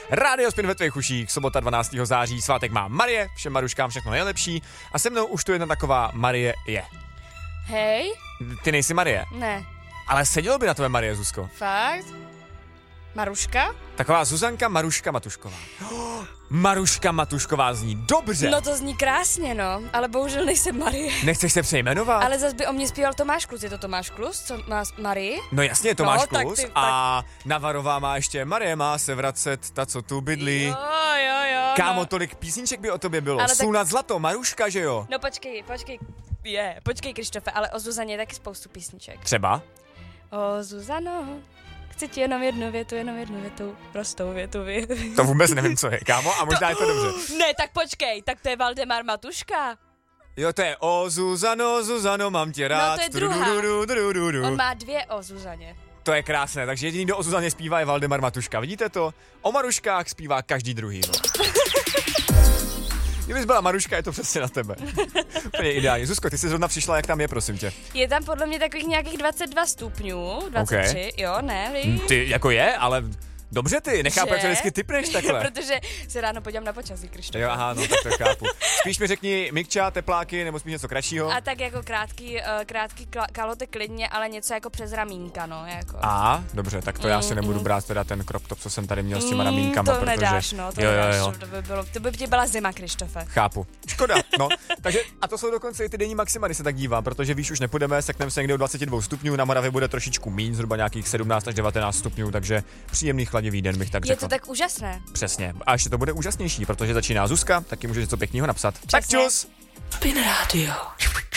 Rádio Spin ve tvých uších, sobota 12. září, svátek má Marie, všem Maruškám všechno nejlepší a se mnou už tu jedna taková Marie je. Hej? Ty nejsi Marie, Ne. ale sedělo by na tebe Marie, Zuzko. Fakt? Maruška? Taková Zuzanka Maruška Matušková. Maruška Matušková zní dobře. No to zní krásně, no, ale bohužel nejsem Marie. Nechceš se přejmenovat? Ale zas by o mě zpíval Tomáš Klus, je to Tomáš Klus, co má Marii? No jasně, Tomáš tak Klus ty- a Navarová má ještě Marie má se vracet, ta co tu bydlí. Jo. Kámo, no. tolik písniček by o tobě bylo. Ale tak- Sůl nad zlato, Maruška, že jo? No počkej, Krištofe, ale o Zuzaně je taky spoustu písniček. Třeba? O Zuzano, chci ti jenom jednu větu, prostou větu. To vůbec nevím, co je, kámo, a možná je to dobře. Ne, tak počkej, tak to je Valdemar Matuška. Jo, to je o Zuzano, mám tě rád. No, to je druhá. Trududududududu. On má dvě o Zuzaně. To je krásné, takže jediný, kdo o Zuzaně zpívá, je Valdemar Matuška. Vidíte to? O Maruškách zpívá každý druhý. No. Kdybys byla Maruška, je to přesně na tebe. Úplně ideálně. Zuzko, ty jsi zrovna přišla, jak tam je, prosím tě. Je tam podle mě takových nějakých 22 stupňů, 23, Okay. Jo, ne, víš? Ty, jako je, ale dobře ty, nechápu, Že? jak to vždycky typneš takhle. Protože se ráno podívám na počasí, Krištofe. Jo, aha, no tak to chápu. Spíš mi řekni mikča, tepláky, nebo spíš něco kratšího. A tak jako krátký kalhoty klidně, ale něco jako přes ramínka, no, jako. A, dobře, tak to já si nebudu brát teda ten crop top, co jsem tady měl s těma ramínkama, to protože... nedáš, no, to jo, nedáš, jo. to by ti byla zima, Krištofe. Chápu. Škoda, no. Takže, a to jsou dokonce i ty denní maxima, když se tak dívám, protože víš, už nepůjdeme, sekneme se někde o 22 stupňů, na Moravě bude trošičku míň, zhruba nějakých 17 až 19 stupňů, takže příjemný chladivý den bych tak Je řekl. to tak úžasné. Přesně. A ještě to bude úžasnější, protože začíná Zuzka, taky můžeš něco pěkného napsat. Tak Přesně. čus! Spin Radio.